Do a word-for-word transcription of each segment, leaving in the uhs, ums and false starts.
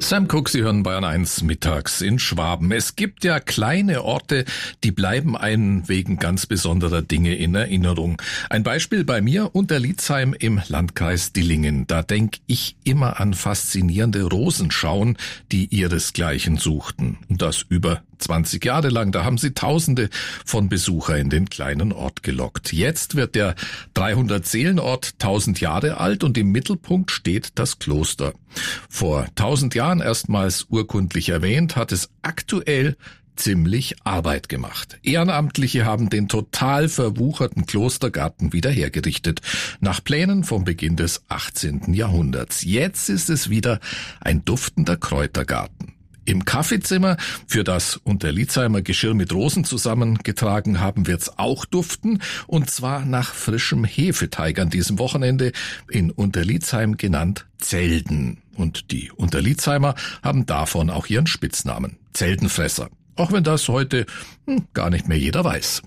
Sam Cook, Sie hören Bayern eins mittags in Schwaben. Es gibt ja kleine Orte, die bleiben einem wegen ganz besonderer Dinge in Erinnerung. Ein Beispiel bei mir, Unterlietzheim im Landkreis Dillingen. Da denk ich immer an faszinierende Rosenschauen, die ihresgleichen suchten. Und das über zwanzig Jahre lang. Da haben sie Tausende von Besucher in den kleinen Ort gelockt. Jetzt wird der dreihundert-Seelen-Ort tausend Jahre alt und im Mittelpunkt steht das Kloster. Vor tausend Jahren erstmals urkundlich erwähnt, hat es aktuell ziemlich Arbeit gemacht. Ehrenamtliche haben den total verwucherten Klostergarten wieder hergerichtet, nach Plänen vom Beginn des achtzehnten Jahrhunderts. Jetzt ist es wieder ein duftender Kräutergarten. Im Kaffeezimmer, für das Unterlietzheimer Geschirr mit Rosen zusammengetragen haben, wird's auch duften, und zwar nach frischem Hefeteig an diesem Wochenende, in Unterlietzheim genannt Zelden. Und die Unterlietzheimer haben davon auch ihren Spitznamen, Zeldenfresser. Auch wenn das heute hm, gar nicht mehr jeder weiß.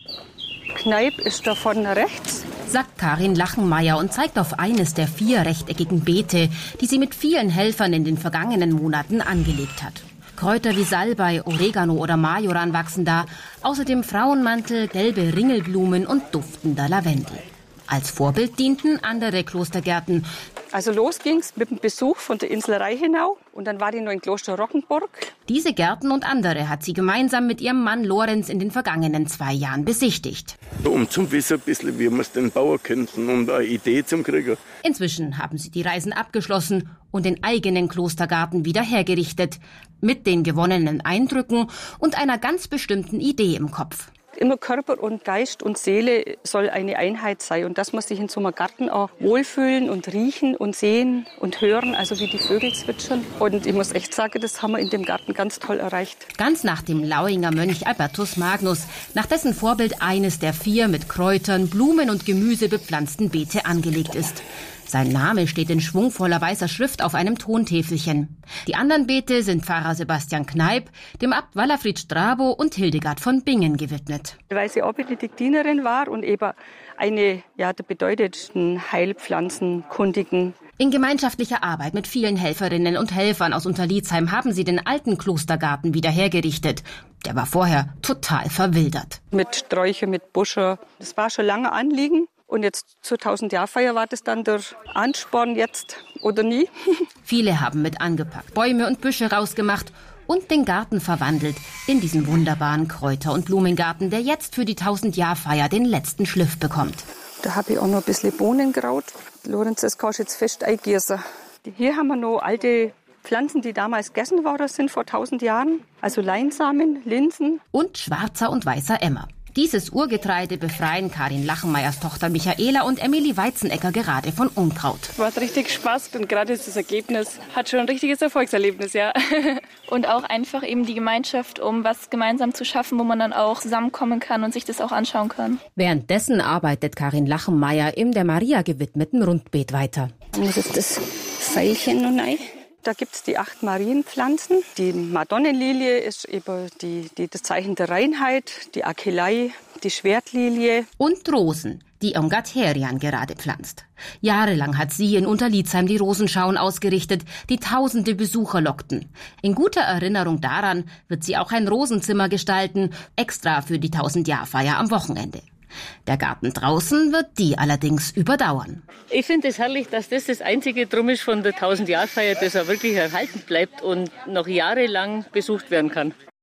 Kneipp ist da vorne rechts, sagt Karin Lachenmeier und zeigt auf eines der vier rechteckigen Beete, die sie mit vielen Helfern in den vergangenen Monaten angelegt hat. Kräuter wie Salbei, Oregano oder Majoran wachsen da, außerdem Frauenmantel, gelbe Ringelblumen und duftender Lavendel. Als Vorbild dienten andere Klostergärten. Also los ging's mit dem Besuch von der Insel Reichenau und dann war die noch in Kloster Rockenburg. Diese Gärten und andere hat sie gemeinsam mit ihrem Mann Lorenz in den vergangenen zwei Jahren besichtigt. Um zu wissen, ein bisschen, wie wir es denn bauen könnten, um eine Idee zu kriegen. Inzwischen haben sie die Reisen abgeschlossen und den eigenen Klostergarten wieder hergerichtet. Mit den gewonnenen Eindrücken und einer ganz bestimmten Idee im Kopf. Immer Körper und Geist und Seele soll eine Einheit sein. Und dass man sich in so einem Garten auch wohlfühlen und riechen und sehen und hören, also wie die Vögel zwitschern. Und ich muss echt sagen, das haben wir in dem Garten ganz toll erreicht. Ganz nach dem Lauinger Mönch Albertus Magnus, nach dessen Vorbild eines der vier mit Kräutern, Blumen und Gemüse bepflanzten Beete angelegt ist. Sein Name steht in schwungvoller weißer Schrift auf einem Tontäfelchen. Die anderen Beete sind Pfarrer Sebastian Kneipp, dem Abt Wallafried Strabo und Hildegard von Bingen gewidmet. Weil sie auch Benediktinerin war und eben eine ja, der bedeutendsten Heilpflanzenkundigen. In gemeinschaftlicher Arbeit mit vielen Helferinnen und Helfern aus Unterlietzheim haben sie den alten Klostergarten wieder hergerichtet. Der war vorher total verwildert. Mit Sträucher, mit Busche. Das war schon lange Anliegen. Und jetzt zur tausend-Jahr-Feier war das dann der Ansporn, jetzt oder nie. Viele haben mit angepackt, Bäume und Büsche rausgemacht und den Garten verwandelt in diesen wunderbaren Kräuter- und Blumengarten, der jetzt für die tausend-Jahr-Feier den letzten Schliff bekommt. Da habe ich auch noch ein bisschen Bohnenkraut. Lorenz, das kannst du jetzt fest eingießen. Hier haben wir noch alte Pflanzen, die damals gegessen worden sind vor tausend Jahren. Also Leinsamen, Linsen. Und schwarzer und weißer Emmer. Dieses Urgetreide befreien Karin Lachenmeiers Tochter Michaela und Emilie Weizenegger gerade von Unkraut. Macht richtig Spaß und gerade das Ergebnis hat schon ein richtiges Erfolgserlebnis, ja. Und auch einfach eben die Gemeinschaft, um was gemeinsam zu schaffen, wo man dann auch zusammenkommen kann und sich das auch anschauen kann. Währenddessen arbeitet Karin Lachenmeier im der Maria gewidmeten Rundbeet weiter. Dann muss jetzt das Pfeilchen noch rein. Da gibt es die acht Marienpflanzen. Die Madonnenlilie ist eben die, die, das Zeichen der Reinheit, die Akelei, die Schwertlilie. Und Rosen, die Irmgard Herian gerade pflanzt. Jahrelang hat sie in Unterlietzheim die Rosenschauen ausgerichtet, die tausende Besucher lockten. In guter Erinnerung daran wird sie auch ein Rosenzimmer gestalten, extra für die tausend-Jahr-Feier am Wochenende. Der Garten draußen wird die allerdings überdauern. Ich finde es herrlich, dass das das einzige Drum ist von der tausend-Jahr-Feier, das auch wirklich erhalten bleibt und noch jahrelang besucht werden kann.